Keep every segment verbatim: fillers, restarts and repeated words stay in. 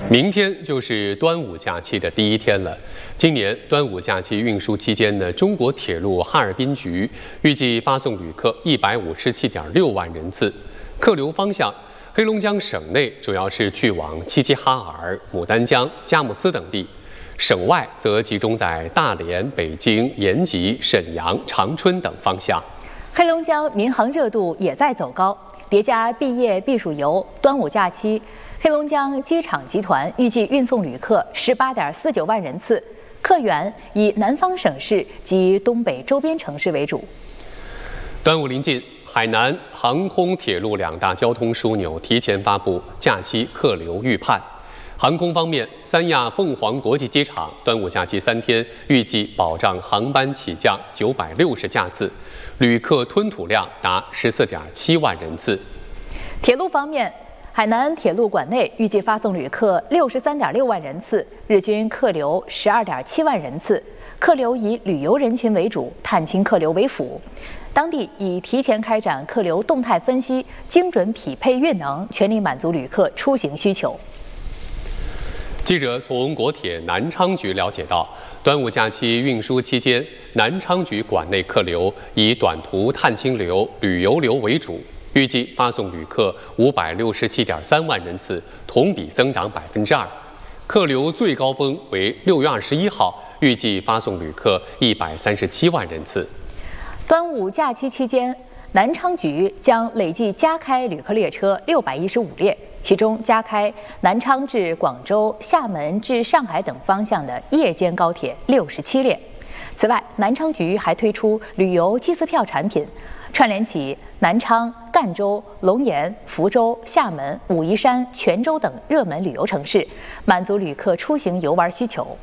明天就是端午假期的第一天了。今年端午假期运输期间呢，中国铁路哈尔滨局预计发送旅客一百五十七点六万人次。客流方向，黑龙江省内主要是去往齐齐哈尔、牡丹江、佳木斯等地，省外则集中在大连、北京、延吉、沈阳、长春等方向。 黑龙江民航热度也在走高，叠加毕业避暑游、端午假期。黑龙江机场集团预计运送旅客十八点四九万人次，客源以南方省市及东北周边城市为主。 端午临近，海南航空、铁路两大交通枢纽提前发布假期客流预判。航空方面，三亚凤凰国际机场端午假期三天预计保障航班起降九百六十架次，旅客吞吐量达十四点七万人次。 铁路方面，海南铁路管内预计发送旅客六十三点六万人次，日均客流十二点七万人次，客流以旅游人群为主，探亲客流为辅。当地已提前开展客流动态分析，精准匹配运能，全力满足旅客出行需求。 记者从国铁南昌局了解到，端午假期运输期间，南昌局管内客流以短途探亲流、旅游流为主。预计发送旅客五百六十七点三万人次，同比增长百分之二。客流最高峰为六月二十一号，预计发送旅客一百三十七万人次。 端午假期期间，南昌局将累计加开旅客列车六百一十五列，其中加开南昌至广州、厦门至上海等方向的夜间高铁六十七列。此外，南昌局还推出旅游祭祀票产品，串联起南昌、赣州、龙岩、福州、厦门、武夷山、泉州等热门旅游城市，满足旅客出行游玩需求。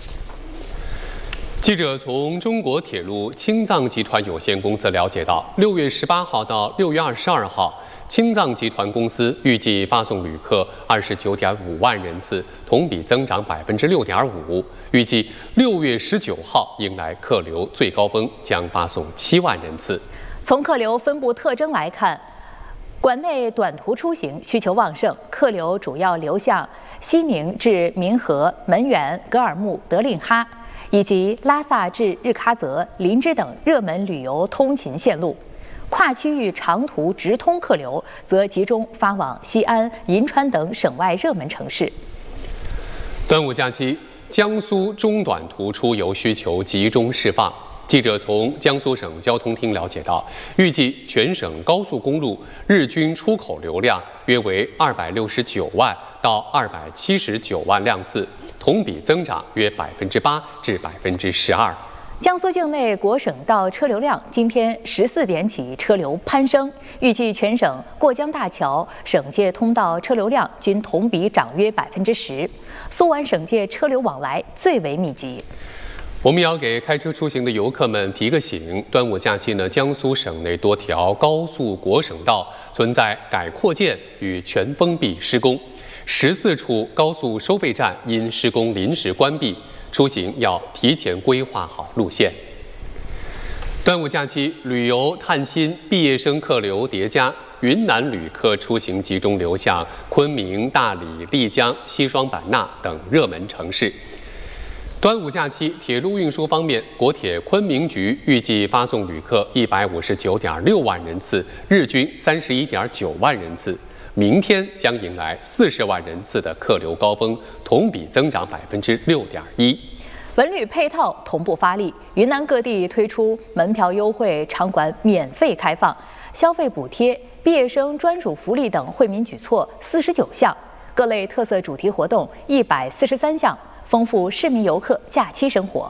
记者从中国铁路青藏集团有限公司了解到，六月十八号到六月二十二号，青藏集团公司预计发送旅客二十九点五万人次，同比增长百分之六点五。预计六月十九号迎来客流最高峰，将发送七万人次。 从客流分布特征来看，管内短途出行需求旺盛，客流主要流向西宁至民和、门源、格尔木、德令哈，以及拉萨至日喀则、林芝等热门旅游通勤线路。跨区域长途直通客流则集中发往西安、银川等省外热门城市。 端午假期，江苏中短途出游需求集中释放。记者从江苏省交通厅了解到，预计全省高速公路日均出口流量约为二百六十九万到二百七十九万辆次，同比增长约百分之八至百分之十二。 江苏境内国省道车流量今天十四点起车流攀升，预计全省过江大桥省界通道车流量均同比涨约百分之十，苏皖省界车流往来最为密集。 我们要给开车出行的游客们提个醒，端午假期呢，江苏省内多条高速国省道存在改扩建与全封闭施工，十四处高速收费站因施工临时关闭，出行要提前规划好路线。端午假期旅游探亲、毕业生客流叠加，云南旅客出行集中流向昆明、大理、丽江、西双版纳等热门城市。端午假期铁路运输方面，国铁昆明局预计发送旅客一百五十九点六万人次，日均三十一点九万人次。明天将迎来四十万人次的客流高峰，同比增长百分之六点一。 文旅配套同步发力，云南各地推出门票优惠、场馆免费开放、消费补贴、毕业生专属福利等惠民举措四十九项，各类特色主题活动一百四十三项。丰富市民游客假期生活。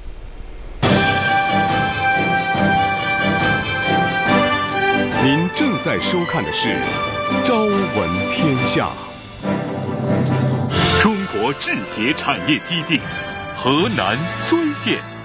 您正在收看的是《朝闻天下》。 中国制鞋产业基地，河南睢县。